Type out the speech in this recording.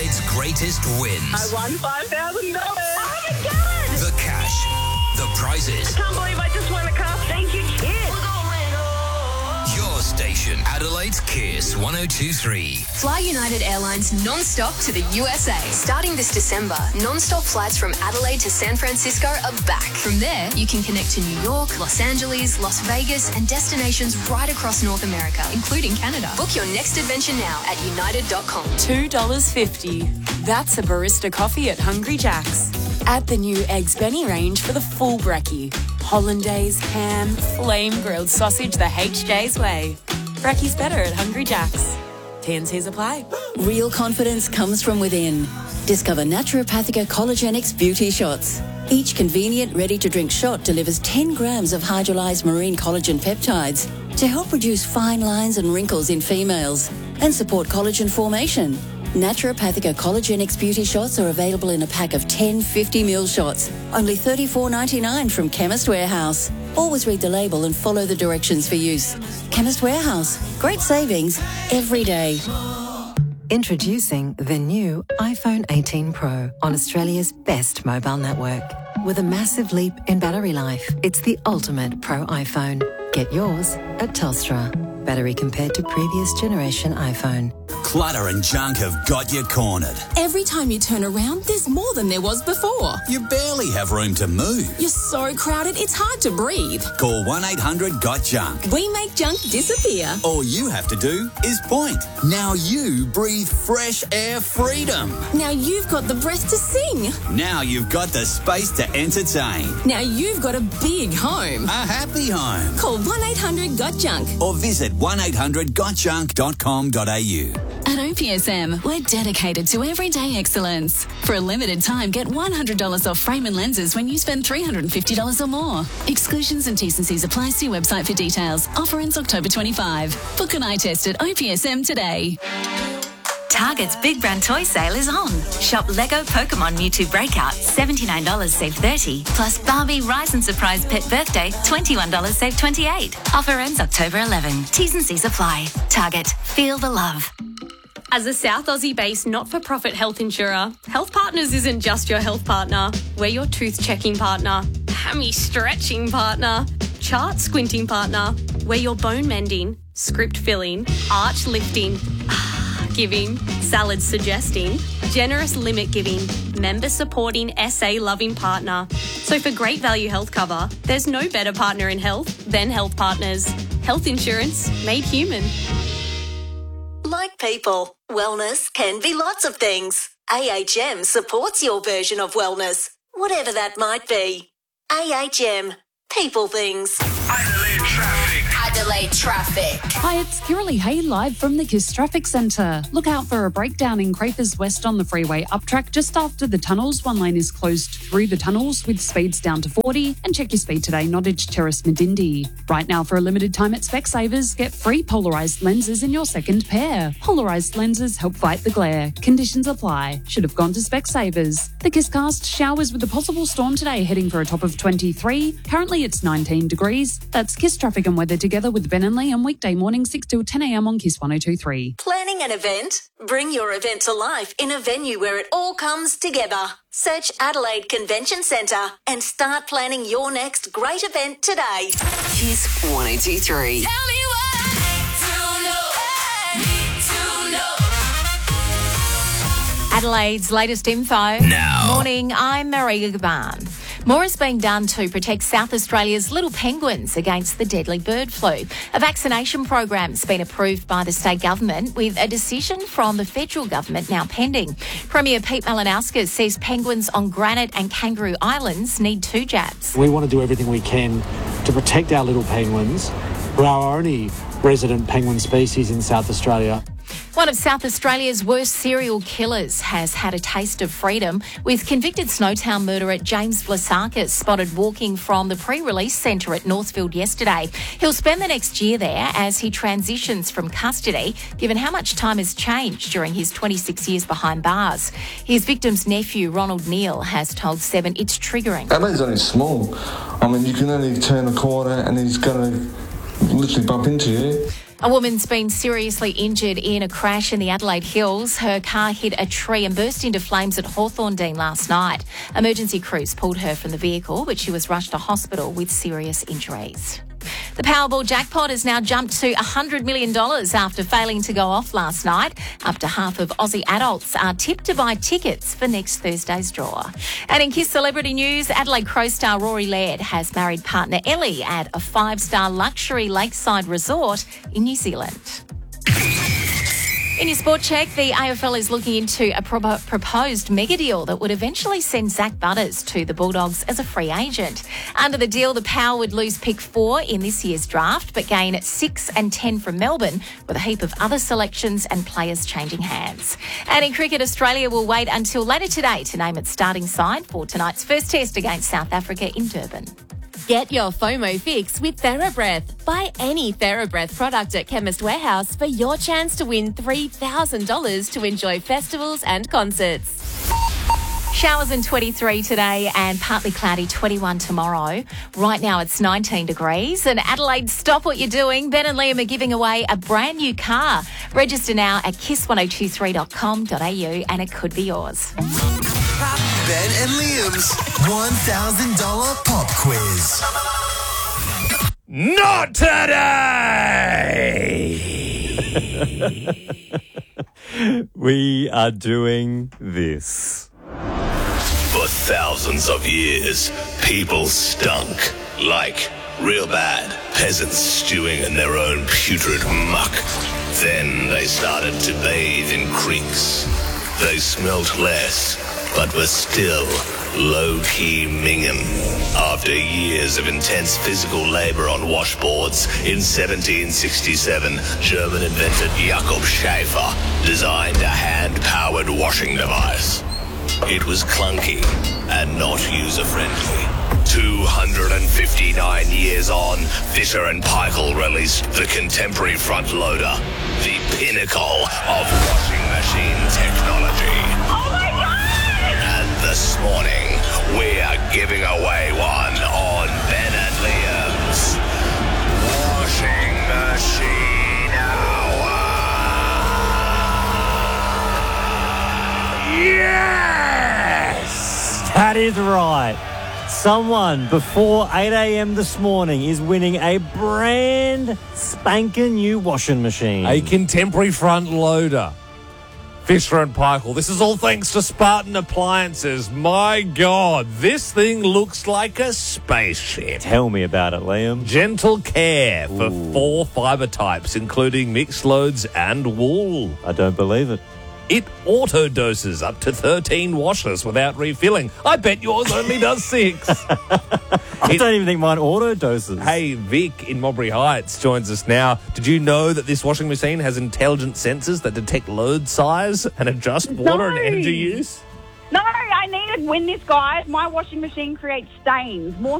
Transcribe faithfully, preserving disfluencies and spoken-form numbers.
Adelaide's greatest wins. I won five thousand dollars. Oh, my God. The cash, the prizes. I can't believe I just won a car. Thank you, kids. Your station, Adelaide's Kiss one oh two three. Fly United Airlines non-stop to the U S A. Starting this December, non-stop flights from Adelaide to San Francisco are back. From there, you can connect to New York, Los Angeles, Las Vegas, and destinations right across North America, including Canada. Book your next adventure now at united dot com. two dollars fifty. That's a barista coffee at Hungry Jack's. Add the new Eggs Benny range for the full brekkie. Hollandaise, ham, flame grilled sausage the H J's way. Brekkie's better at Hungry Jack's. T and C's apply. Real confidence comes from within. Discover Naturopathica Collagenix Beauty Shots. Each convenient, ready-to-drink shot delivers ten grams of hydrolyzed marine collagen peptides to help reduce fine lines and wrinkles in females and support collagen formation. Naturopathica Collagenix Beauty Shots are available in a pack of ten fifty milliliter shots, only thirty-four ninety-nine from Chemist Warehouse. Always read the label and follow the directions for use. Chemist Warehouse. Great savings every day. Introducing the new iPhone eighteen Pro on Australia's best mobile network. With a massive leap in battery life, it's the ultimate Pro iPhone. Get yours at Telstra. Battery compared to previous generation iPhone. Clutter and junk have got you cornered. Every time you turn around, there's more than there was before. You barely have room to move. You're so crowded, it's hard to breathe. Call one eight hundred got junk. We make junk disappear. All you have to do is point. Now you breathe fresh air freedom. Now you've got the breath to sing. Now you've got the space to entertain. Now you've got a big home. A happy home. Call one eight hundred got junk. Or visit one eight hundred got junk dot com dot a u. At O P S M, we're dedicated to everyday excellence. For a limited time, get one hundred dollars off frame and lenses when you spend three hundred fifty dollars or more. Exclusions and T's and C's apply. See website for details. Offer ends October twenty-fifth. Book an eye test at O P S M today. Target's Big Brand Toy Sale is on. Shop Lego Pokemon Mewtwo Breakout, seventy-nine dollars save thirty dollars. Plus Barbie Rise and Surprise Pet Birthday, twenty-one dollars save twenty-eight dollars. Offer ends October eleventh. T's and C's apply. Target. Feel the love. As a South Aussie-based not-for-profit health insurer, Health Partners isn't just your health partner. We're your tooth-checking partner, hammy-stretching partner, chart-squinting partner. We're your bone-mending, script-filling, arch-lifting, giving, salad-suggesting, generous limit-giving, member-supporting, S A-loving partner. So for great value health cover, there's no better partner in health than Health Partners. Health insurance made human. Like people, wellness can be lots of things. A H M supports your version of wellness, whatever that might be. A H M, people things. Adelaide Traffic. Adelaide Traffic. Hi, it's Kiralee Hay live from the KISS Traffic Centre. Look out for a breakdown in Crafers West on the freeway uptrack just after the tunnels. One lane is closed through the tunnels with speeds down to forty. And check your speed today, Nottage Terrace, Medindi. Right now, for a limited time at Specsavers, get free polarised lenses in your second pair. Polarised lenses help fight the glare. Conditions apply. Should have gone to Specsavers. The KISScast showers with a possible storm today, heading for a top of twenty-three. Currently, it's nineteen degrees. That's KISS Traffic and Weather together with Ben and Lee on weekday morning six till ten a m on KISS one oh two three. Planning an event? Bring your event to life in a venue where it all comes together. Search Adelaide Convention Centre and start planning your next great event today. KISS one oh two three. Tell me what to know, need to know. Adelaide's latest info. Now. Morning, I'm Maria Gaban. More is being done to protect South Australia's little penguins against the deadly bird flu. A vaccination program's been approved by the state government with a decision from the federal government now pending. Premier Pete Malinauskas says penguins on Granite and Kangaroo Islands need two jabs. We want to do everything we can to protect our little penguins. We're our only resident penguin species in South Australia. One of South Australia's worst serial killers has had a taste of freedom, with convicted Snowtown murderer James Vlasakis spotted walking from the pre-release centre at Northfield yesterday. He'll spend the next year there as he transitions from custody, given how much time has changed during his twenty-six years behind bars. His victim's nephew, Ronald Neal, has told Seven it's triggering. Adelaide's only small. I mean, you can only turn a corner and he's going to literally bump into you. A woman's been seriously injured in a crash in the Adelaide Hills. Her car hit a tree and burst into flames at Hawthorndean last night. Emergency crews pulled her from the vehicle, but she was rushed to hospital with serious injuries. The Powerball jackpot has now jumped to one hundred million dollars after failing to go off last night. Up to half of Aussie adults are tipped to buy tickets for next Thursday's draw. And in Kiss Celebrity News, Adelaide Crow star Rory Laird has married partner Ellie at a five-star luxury lakeside resort in New Zealand. In your sport check, the A F L is looking into a pro- proposed mega deal that would eventually send Zach Butters to the Bulldogs as a free agent. Under the deal, the Power would lose pick four in this year's draft, but gain six and ten from Melbourne, with a heap of other selections and players changing hands. And in cricket, Australia will wait until later today to name its starting side for tonight's first test against South Africa in Durban. Get your FOMO fix with TheraBreath. Buy any TheraBreath product at Chemist Warehouse for your chance to win three thousand dollars to enjoy festivals and concerts. Showers in twenty-three today and partly cloudy twenty-one tomorrow. Right now it's nineteen degrees. And Adelaide, stop what you're doing. Ben and Liam are giving away a brand new car. Register now at kiss ten twenty-three dot com dot a u and it could be yours. Ben and Liam's one thousand dollars pop quiz. Not today! We are doing this. For thousands of years, people stunk. Like, real bad. Peasants stewing in their own putrid muck. Then they started to bathe in creeks. They smelt less, but were still low-key minging. After years of intense physical labor on washboards, in seventeen sixty-seven, German inventor Jakob Schaefer designed a hand-powered washing device. It was clunky and not user-friendly. two hundred fifty-nine years on, Fisher and Paykel released the contemporary front loader, the pinnacle of washing machine technology. Oh my God! And this morning, we are giving away one on Ben and Liam's Washing Machine Hour. Yes! That is right. Someone before eight a.m. this morning is winning a brand spanking new washing machine. A contemporary front loader. Fisher and Paykel. This is all thanks to Spartan Appliances. My God, this thing looks like a spaceship. Tell me about it, Liam. Gentle care for Ooh. four fibre types, including mixed loads and wool. I don't believe it. It auto-doses up to thirteen washes without refilling. I bet yours only does six. I it, don't even think mine auto-doses. Hey, Vic in Mowbray Heights joins us now. Did you know that this washing machine has intelligent sensors that detect load size and adjust water No. and energy use? No, I need to win this, guys. My washing machine creates stains. More